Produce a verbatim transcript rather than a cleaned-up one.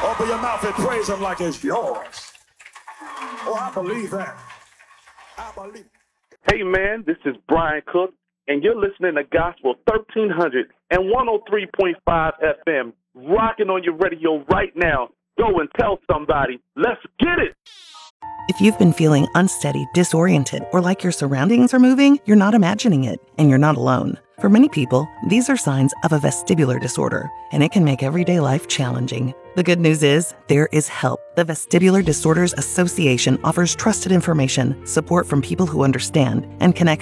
Open your mouth and praise him like it's yours. Oh, I believe that. I believe. Hey, man, this is Brian Cook, and you're listening to Gospel thirteen hundred and one oh three point five F M, rocking on your radio right now. Go and tell somebody. Let's get it. If you've been feeling unsteady, disoriented, or like your surroundings are moving, you're not imagining it, and you're not alone. For many people, these are signs of a vestibular disorder, and it can make everyday life challenging. The good news is, there is help. The Vestibular Disorders Association offers trusted information, support from people who understand, and connection